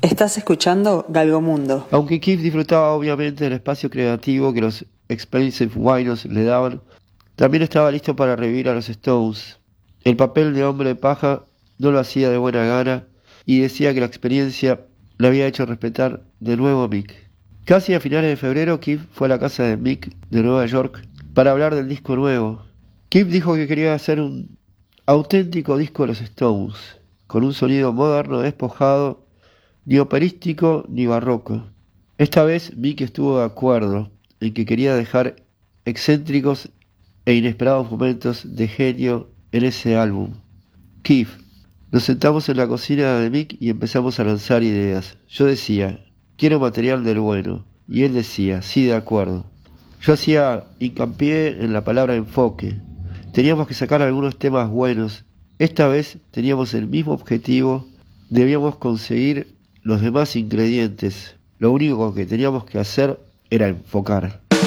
Estás escuchando Galgomundo. Aunque Keith disfrutaba obviamente del espacio creativo que los Expensive Winos le daban, también estaba listo para revivir a los Stones. El papel de hombre de paja no lo hacía de buena gana y decía que la experiencia le había hecho respetar de nuevo a Mick. Casi a finales de febrero, Keith fue a la casa de Mick de Nueva York para hablar del disco nuevo. Keith dijo que quería hacer un auténtico disco de los Stones, con un sonido moderno, despojado, ni operístico ni barroco. Esta vez Mick estuvo de acuerdo en que quería dejar excéntricos e inesperados momentos de genio en ese álbum. Keith, nos sentamos en la cocina de Mick y empezamos a lanzar ideas. Yo decía, quiero material del bueno, y él decía, sí, de acuerdo. Yo hacía hincapié en la palabra enfoque. Teníamos que sacar algunos temas buenos. Esta vez teníamos el mismo objetivo, debíamos conseguir los demás ingredientes. Lo único que teníamos que hacer era enfocar.